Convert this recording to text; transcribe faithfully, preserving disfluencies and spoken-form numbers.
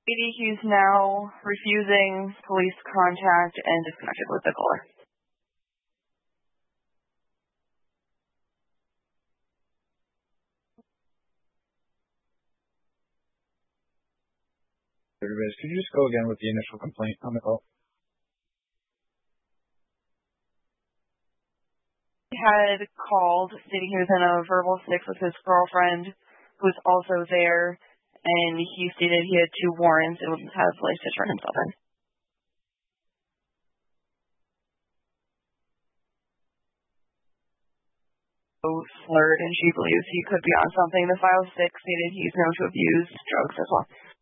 stated he's now refusing police contact and disconnected with the caller. Everybody, could you just go again with the initial complaint on the call? He had called, stating he was in a verbal fix with his girlfriend, who was also there, and he stated he had two warrants and would have life to turn himself in. So slurred, and she believes he could be on something. The file six stated he's known to have used drugs as well.